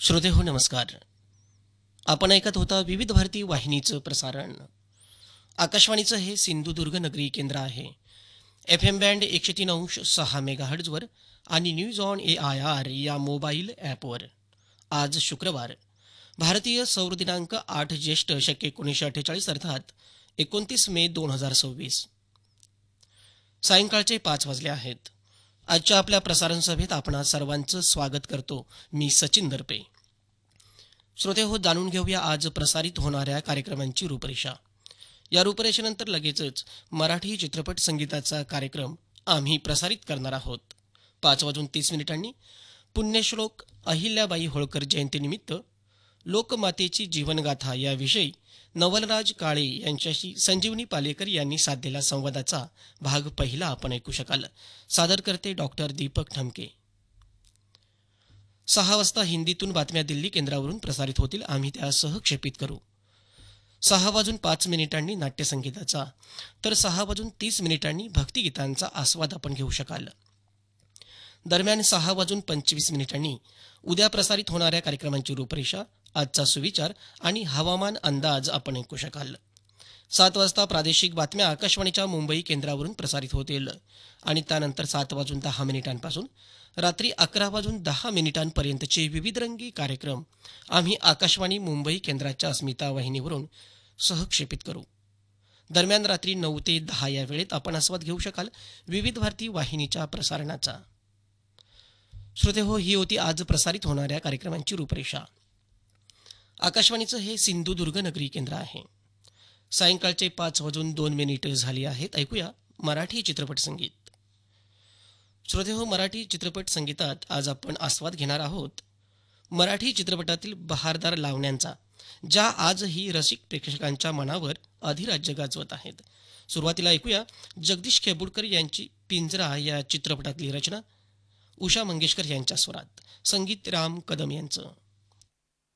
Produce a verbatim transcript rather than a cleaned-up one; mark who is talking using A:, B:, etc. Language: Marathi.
A: श्रोते हो नमस्कार. आपण ऐकत होता विविध भारती वाहिनीचं प्रसारण. आकाशवाणीचं हे सिंधुदुर्ग नगरी केंद्र आहे. एफ एम बँड एकशे तीन अंश सहा मेगाहर्ट्झवर आणि news on A I R या मोबाईल ॲपवर. आज शुक्रवार, भारतीय सौर दिनांक आठ ज्येष्ठ शके एकोणीसशे अठ्ठेचाळीस अर्थात एकोणतीस मे दोन हजार सव्वीस. सायंकाळचे पाच वाजले आहेत. आजच्या आपल्या प्रसारण सभेत आपण सर्वांचं स्वागत करतो. मी सचिन दर्पे. श्रोते हो, जाणून घेऊया आज प्रसारित होणाऱ्या कार्यक्रमांची रूपरेषा. या रूपरेषेनंतर लगेचच मराठी चित्रपट संगीताचा कार्यक्रम आम्ही प्रसारित करणार आहोत. पाच वाजून तीस मिनिटांनी पुण्यश्लोक अहिल्याबाई होळकर जयंतीनिमित्त लोकमातेची जीवनगाथा याविषयी नवलराज काळे यांच्याशी संजीवनी पालेकर यांनी साधलेला संवादाचा भाग पहिला आपण ऐकू शकाल. सादर करते डॉक्टर दीपक ठमके. सहा वाजता हिंदीतून बातम्या दिल्ली केंद्रावरून प्रसारित होतील. आम्ही त्या सहक्षेपित करू. सहा वाजून पाच मिनिटांनी नाट्यसंगीताचा तर सहा वाजून तीस मिनिटांनी भक्तिगीतांचा आस्वाद आपण घेऊ शकाल. दरम्यान सहा वाजून पंचवीस मिनिटांनी उद्या प्रसारित होणाऱ्या कार्यक्रमांची रूपरेषा, आजचा सुविचार आणि हवामान अंदाज आपण ऐकू शकाल. सात वाजता प्रादेशिक बातम्या आकाशवाणीच्या मुंबई केंद्रावरून प्रसारित होतील आणि त्यानंतर सात वाजून दहा मिनिटांपासून रात्री अकरा वाजून दहा मिनिटांपर्यंतचे विविध रंगी कार्यक्रम आम्ही आकाशवाणी मुंबई केंद्राच्या अस्मिता वाहिनीवरून सहक्षेपित करू. दरम्यान रात्री नऊ ते दहा या वेळेत आपण आस्वाद घेऊ शकाल विविध भारती वाहिनीच्या प्रसारणाचा. श्रोते हो, ही होती आज प्रसारित होणाऱ्या कार्यक्रमांची रूपरेषा. आकाशवाणीचं हे सिंधुदुर्ग नगरी केंद्र आहे. सायंकाळचे पाच वाजून दोन मिनिटं झाली आहेत. ऐकूया मराठी चित्रपट संगीत. श्रोते हो, मराठी चित्रपट संगीतात आज आपण आस्वाद घेणार आहोत मराठी चित्रपटातील बहारदार लावण्यांचा, ज्या आजही रसिक प्रेक्षकांच्या मनावर अधिराज्य गाजवत आहेत. सुरुवातीला ऐकूया जगदीश खेबुडकर यांची पिंजरा या चित्रपटातली रचना उषा मंगेशकर यांच्या स्वरात, संगीत राम कदम यांचं.